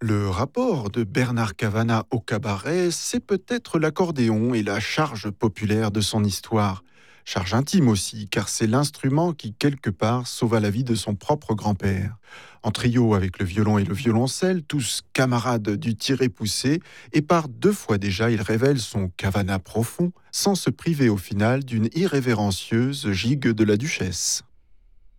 Le rapport de Bernard Cavana au cabaret, c'est peut-être l'accordéon et la charge populaire de son histoire. Charge intime aussi, car c'est l'instrument qui, quelque part, sauva la vie de son propre grand-père. En trio avec le violon et le violoncelle, tous camarades du tiré-poussé, et par deux fois déjà, il révèle son Cavana profond, sans se priver au final d'une irrévérencieuse gigue de la duchesse.